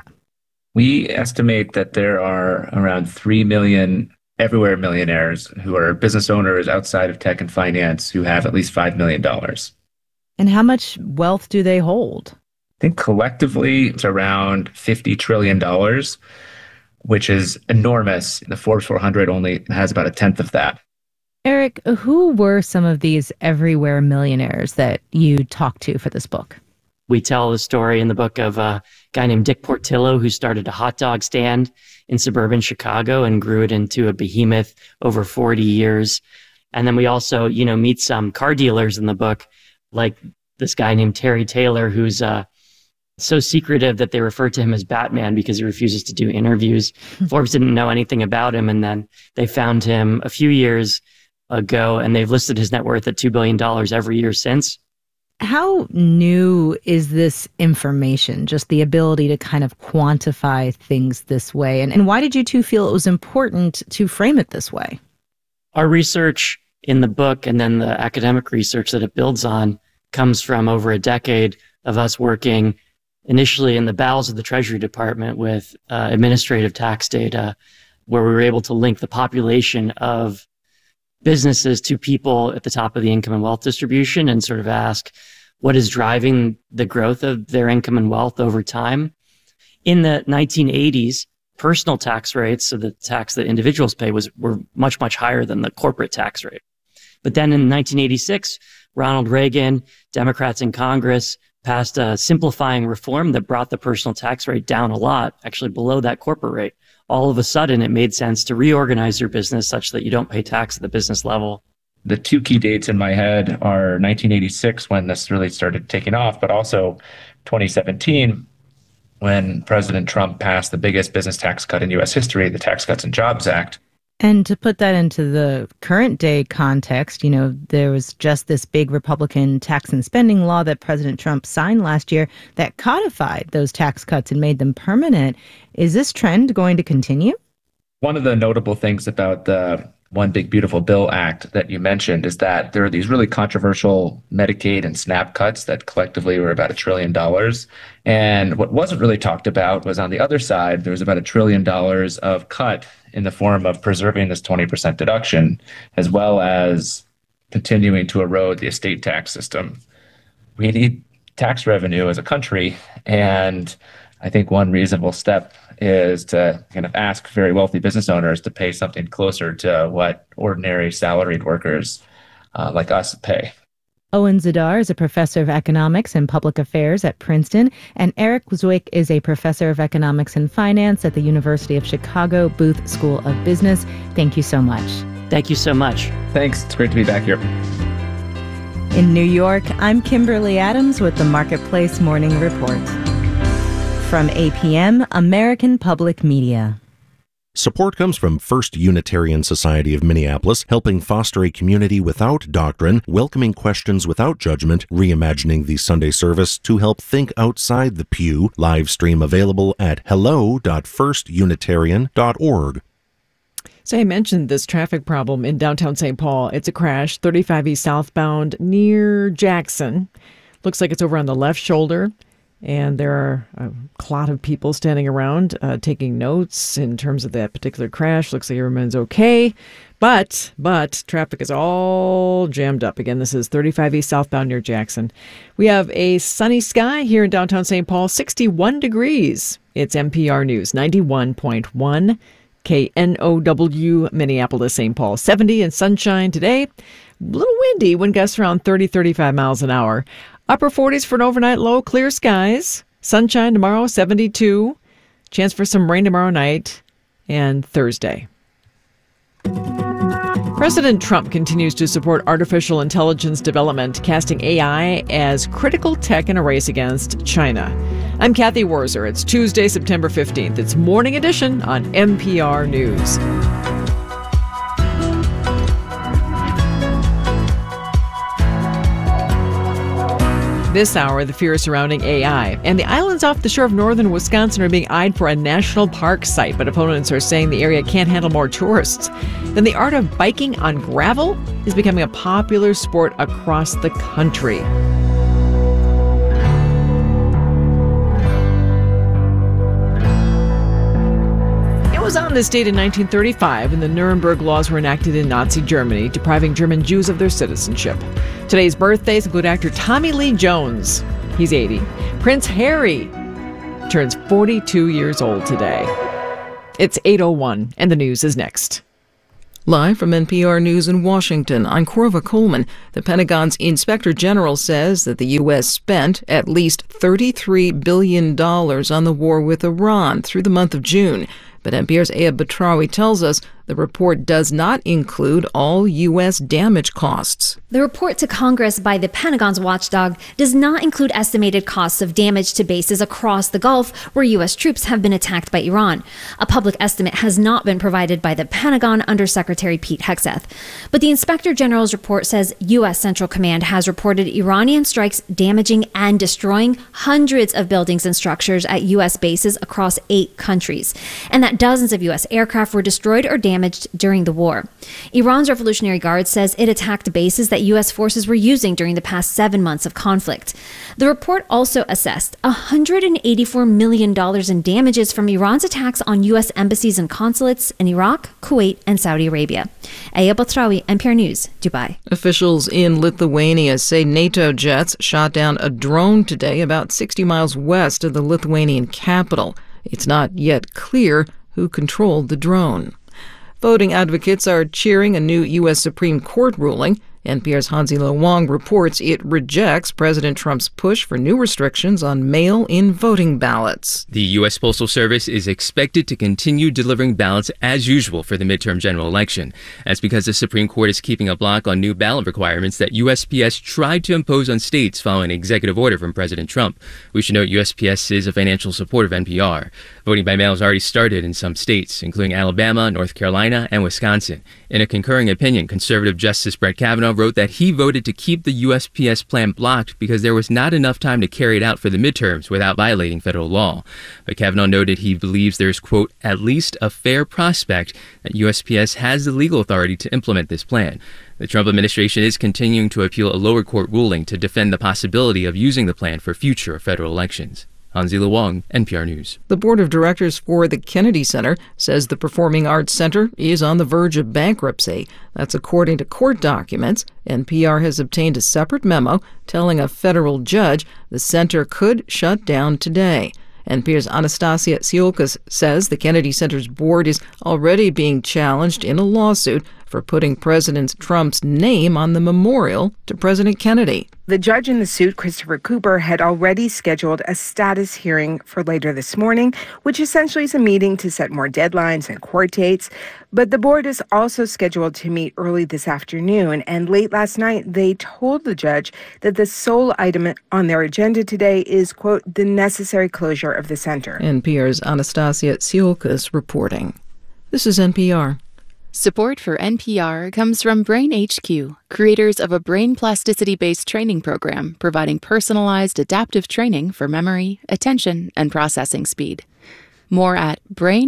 We estimate that there are around three million everywhere millionaires who are business owners outside of tech and finance who have at least five million dollars. And how much wealth do they hold? I think collectively it's around fifty trillion dollars, which is enormous. The Forbes four hundred only has about a tenth of that. Eric, who were some of these everywhere millionaires that you talked to for this book? We tell the story in the book of a guy named Dick Portillo who started a hot dog stand in suburban Chicago and grew it into a behemoth over forty years. And then we also, you know, meet some car dealers in the book, like this guy named Terry Taylor, who's uh, so secretive that they refer to him as Batman because he refuses to do interviews. Forbes didn't know anything about him. And then they found him a few years ago, and they've listed his net worth at two billion dollars every year since. How new is this information, just the ability to kind of quantify things this way? And, and why did you two feel it was important to frame it this way? Our research in the book and then the academic research that it builds on comes from over a decade of us working initially in the bowels of the Treasury Department with uh, administrative tax data, where we were able to link the population of businesses to people at the top of the income and wealth distribution and sort of ask what is driving the growth of their income and wealth over time. In the nineteen eighties, personal tax rates, so the tax that individuals pay, was were much, much higher than the corporate tax rate. But then in nineteen eighty-six, Ronald Reagan, Democrats in Congress, passed a simplifying reform that brought the personal tax rate down a lot, actually below that corporate rate. All of a sudden, it made sense to reorganize your business such that you don't pay tax at the business level. The two key dates in my head are nineteen eighty-six, when this really started taking off, but also twenty seventeen, when President Trump passed the biggest business tax cut in U S history, the Tax Cuts and Jobs Act. And to put that into the current day context, you know, there was just this big Republican tax and spending law that President Trump signed last year that codified those tax cuts and made them permanent. Is this trend going to continue? One of the notable things about the One Big Beautiful Bill Act that you mentioned is that there are these really controversial Medicaid and SNAP cuts that collectively were about a trillion dollars. And what wasn't really talked about was on the other side, there was about a trillion dollars of cut in the form of preserving this twenty percent deduction, as well as continuing to erode the estate tax system. We need tax revenue as a country, and I think one reasonable step is to kind of ask very wealthy business owners to pay something closer to what ordinary salaried workers uh, like us pay. Owen Zidar is a professor of economics and public affairs at Princeton, and Eric Zwick is a professor of economics and finance at the University of Chicago Booth School of Business. Thank you so much. Thank you so much. Thanks. It's great to be back here. In New York, I'm Kimberly Adams with the Marketplace Morning Report. From A P M, American Public Media. Support comes from First Unitarian Society of Minneapolis, helping foster a community without doctrine, welcoming questions without judgment, reimagining the Sunday service to help think outside the pew. Live stream available at hello dot first unitarian dot org. So I mentioned this traffic problem in downtown Saint Paul. It's a crash, thirty-five East southbound near Jackson. Looks like it's over on the left shoulder. And there are a clot of people standing around uh, taking notes in terms of that particular crash. Looks like everyone's okay. But, but traffic is all jammed up. Again, this is thirty-five East southbound near Jackson. We have a sunny sky here in downtown Saint Paul, sixty-one degrees. It's N P R News, ninety-one point one K N O W, Minneapolis, Saint Paul, seventy and sunshine today. A little windy, wind gusts around thirty, thirty-five miles an hour. Upper forties for an overnight low, clear skies. Sunshine tomorrow, seventy-two. Chance for some rain tomorrow night and Thursday. President Trump continues to support artificial intelligence development, casting A I as critical tech in a race against China. I'm Kathy Worzer. It's Tuesday, September fifteenth. It's Morning Edition on N P R News. This hour, the fear surrounding A I. And the islands off the shore of northern Wisconsin are being eyed for a national park site, but opponents are saying the area can't handle more tourists. Then the art of biking on gravel is becoming a popular sport across the country. It was on this date in nineteen thirty-five when the Nuremberg laws were enacted in Nazi Germany, depriving German Jews of their citizenship. Today's birthdays include actor Tommy Lee Jones. He's eighty. Prince Harry turns forty-two years old today. It's eight oh one, and the news is next. Live from N P R News in Washington, I'm Corva Coleman. The Pentagon's Inspector General says that the U S spent at least thirty-three billion dollars on the war with Iran through the month of June. But N P R's Aya Batrawi tells us the report does not include all U S damage costs. The report to Congress by the Pentagon's watchdog does not include estimated costs of damage to bases across the Gulf where U S troops have been attacked by Iran. A public estimate has not been provided by the Pentagon under Secretary Pete Hegseth. But the Inspector General's report says U S Central Command has reported Iranian strikes damaging and destroying hundreds of buildings and structures at U S bases across eight countries, and that dozens of U S aircraft were destroyed or damaged during the war. Iran's Revolutionary Guard says it attacked bases that U S forces were using during the past seven months of conflict. The report also assessed one hundred eighty-four million dollars in damages from Iran's attacks on U S embassies and consulates in Iraq, Kuwait, and Saudi Arabia. Aya Batrawi, N P R News, Dubai. Officials in Lithuania say NATO jets shot down a drone today about sixty miles west of the Lithuanian capital. It's not yet clear who controlled the drone. Voting advocates are cheering a new U S Supreme Court ruling. N P R's Hansi Lo Wang reports it rejects President Trump's push for new restrictions on mail-in voting ballots. The U S Postal Service is expected to continue delivering ballots as usual for the midterm general election. That's because the Supreme Court is keeping a block on new ballot requirements that U S P S tried to impose on states following an executive order from President Trump. We should note U S P S is a financial supporter of N P R. Voting by mail has already started in some states, including Alabama, North Carolina, and Wisconsin. In a concurring opinion, conservative Justice Brett Kavanaugh wrote that he voted to keep the U S P S plan blocked because there was not enough time to carry it out for the midterms without violating federal law. But Kavanaugh noted he believes there's, quote, at least a fair prospect that U S P S has the legal authority to implement this plan. The Trump administration is continuing to appeal a lower court ruling to defend the possibility of using the plan for future federal elections. Hansi Lo Wang, N P R News. The board of directors for the Kennedy Center says the Performing Arts Center is on the verge of bankruptcy. That's according to court documents. N P R has obtained a separate memo telling a federal judge the center could shut down today. N P R's Anastasia Tsiolkas says the Kennedy Center's board is already being challenged in a lawsuit for putting President Trump's name on the memorial to President Kennedy. The judge in the suit, Christopher Cooper, had already scheduled a status hearing for later this morning, which essentially is a meeting to set more deadlines and court dates. But the board is also scheduled to meet early this afternoon. And late last night, they told the judge that the sole item on their agenda today is, quote, the necessary closure of the center. N P R's Anastasia Tsiolkas reporting. This is N P R. Support for N P R comes from Brain H Q, creators of a brain plasticity-based training program providing personalized adaptive training for memory, attention, and processing speed. More at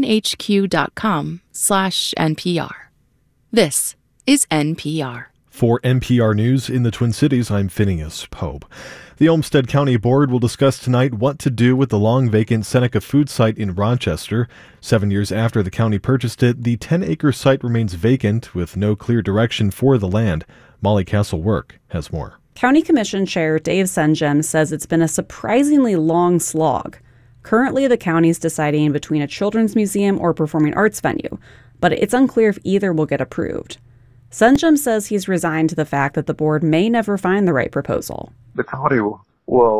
brainhq.com slash NPR. This is N P R. For N P R News in the Twin Cities, I'm Phineas Pope. The Olmsted County Board will discuss tonight what to do with the long-vacant Seneca Food site in Rochester. Seven years after the county purchased it, the ten-acre site remains vacant with no clear direction for the land. Molly Castle-Work has more. County Commission Chair Dave Senjem says it's been a surprisingly long slog. Currently, the county is deciding between a children's museum or performing arts venue, but it's unclear if either will get approved. Senjem says he's resigned to the fact that the board may never find the right proposal. The county will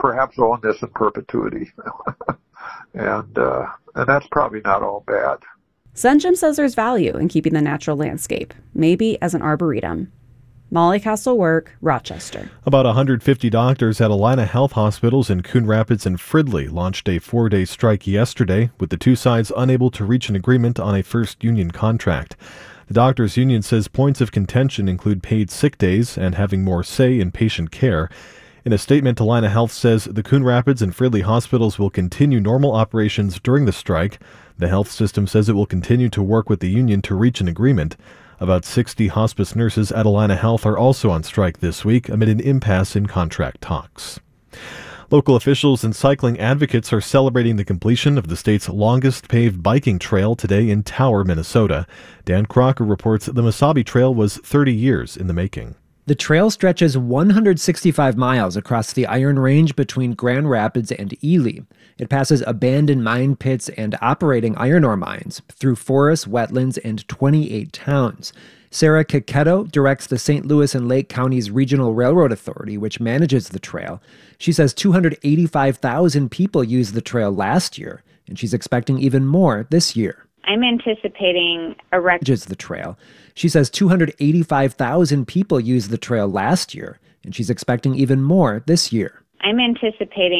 perhaps own this in perpetuity. and uh, and that's probably not all bad. Senjem says there's value in keeping the natural landscape, maybe as an arboretum. Molly Castlework, Rochester. About one hundred fifty doctors at Allina Health Hospitals in Coon Rapids and Fridley launched a four-day strike yesterday, with the two sides unable to reach an agreement on a first union contract. The doctors' union says points of contention include paid sick days and having more say in patient care. In a statement, Allina Health says the Coon Rapids and Fridley hospitals will continue normal operations during the strike. The health system says it will continue to work with the union to reach an agreement. About sixty hospice nurses at Allina Health are also on strike this week amid an impasse in contract talks. Local officials and cycling advocates are celebrating the completion of the state's longest paved biking trail today in Tower, Minnesota. Dan Crocker reports the Mesabi Trail was thirty years in the making. The trail stretches one hundred sixty-five miles across the Iron Range between Grand Rapids and Ely. It passes abandoned mine pits and operating iron ore mines through forests, wetlands, and twenty-eight towns. Sarah Kiketo directs the Saint Louis and Lake County's Regional Railroad Authority, which manages the trail. She says two hundred eighty-five thousand people used the trail last year, and she's expecting even more this year. I'm anticipating a record. The trail. She says two hundred eighty-five thousand people used the trail last year, and she's expecting even more this year. I'm anticipating